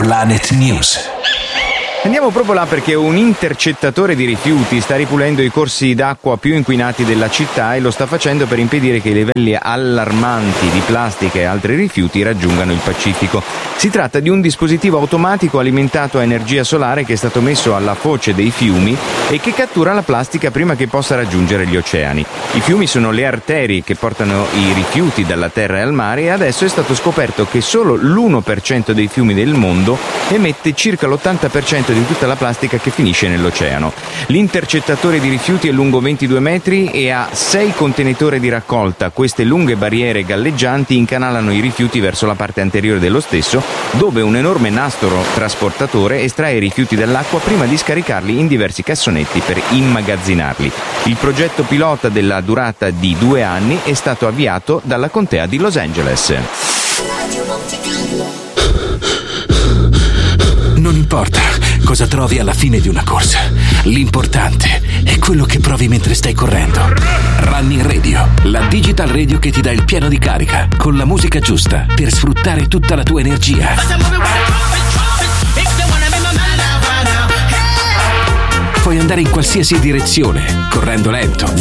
Planet News. Andiamo proprio là perché un intercettatore di rifiuti sta ripulendo i corsi d'acqua più inquinati della città e lo sta facendo per impedire che i livelli allarmanti di plastica e altri rifiuti raggiungano il Pacifico. Si tratta di un dispositivo automatico alimentato a energia solare che è stato messo alla foce dei fiumi e che cattura la plastica prima che possa raggiungere gli oceani. I fiumi sono le arterie che portano i rifiuti dalla terra e al mare e adesso è stato scoperto che solo l'1% dei fiumi del mondo emette circa l'80% di tutta la plastica che finisce nell'oceano. L'intercettatore di rifiuti è lungo 22 metri e ha 6 contenitori di raccolta. Queste lunghe barriere galleggianti incanalano i rifiuti verso la parte anteriore dello stesso, dove un enorme nastro trasportatore estrae i rifiuti dall'acqua prima di scaricarli in diversi cassonetti per immagazzinarli. Il progetto pilota della durata di 2 anni è stato avviato dalla contea di Los Angeles. Non importa cosa trovi alla fine di una corsa, l'importante è quello che provi mentre stai correndo. Running Radio, la digital radio che ti dà il pieno di carica, con la musica giusta per sfruttare tutta la tua energia. Puoi andare in qualsiasi direzione, correndo lento,